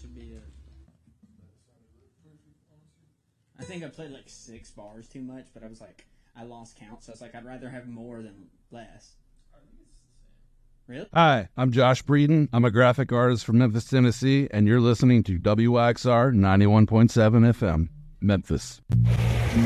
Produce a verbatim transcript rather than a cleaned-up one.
should be it. I think I played like six bars too much, but I was like, I lost count, so I was like, I'd rather have more than less. Really? Hi, I'm Josh Breeden. I'm a graphic artist from Memphis, Tennessee, and you're listening to W I X R ninety-one point seven F M, Memphis.